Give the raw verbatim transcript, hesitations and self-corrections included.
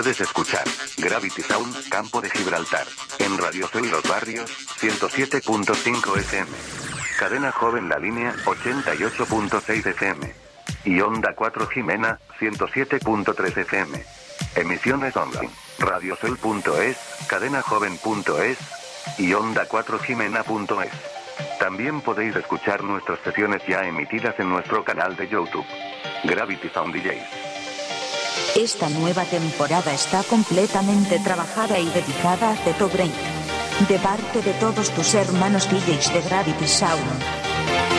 Puedes escuchar Gravity Sound, Campo de Gibraltar, en Radio Sol Los Barrios, ciento siete punto cinco F M. Cadena Joven La Línea, ochenta y ocho punto seis F M. Y Onda cuatro Jimena, ciento siete punto tres F M. Emisiones online, radiosol punto es, cadenajoven punto es y onda cuatro jimena punto es. También podéis escuchar nuestras sesiones ya emitidas en nuestro canal de YouTube, Gravity Sound D Js. Esta nueva temporada está completamente trabajada y dedicada a Zeto Break. De parte de todos tus hermanos D Js de Gravity Sound.